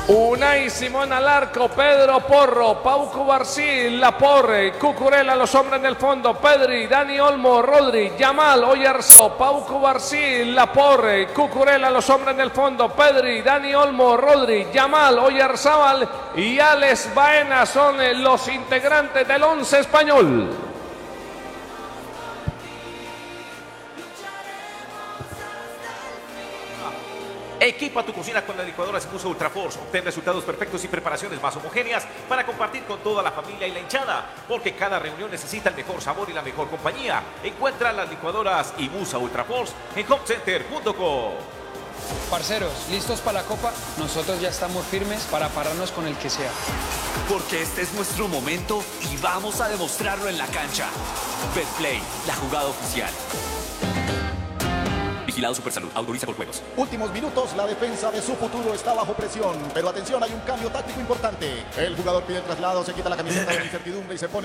Unai Simón al arco, Pedro Porro, Pau Cubarsí, Laporre, Cucurella, los hombres en el fondo, Pedri, Dani Olmo, Rodri, Yamal, Oyarzabal, Pau Cubarsí, Laporre, Cucurella, los hombres en el fondo, Pedri, Dani Olmo, Rodri, Yamal, Oyarzabal y Alex Baena son los integrantes del 11 español. Equipa tu cocina con la licuadora Musa Ultraforce. Obtén resultados perfectos y preparaciones más homogéneas para compartir con toda la familia y la hinchada. Porque cada reunión necesita el mejor sabor y la mejor compañía. Encuentra las licuadoras Musa Ultraforce en homecenter.co. Parceros, ¿listos para la Copa? Nosotros ya estamos firmes para pararnos con el que sea. Porque este es nuestro momento y vamos a demostrarlo en la cancha. Betplay, la jugada oficial. Vigilado Supersalud, autoriza por juegos. Últimos minutos, la defensa de su futuro está bajo presión. Pero atención, hay un cambio táctico importante. El jugador pide el traslado, se quita la camiseta de la incertidumbre y se pone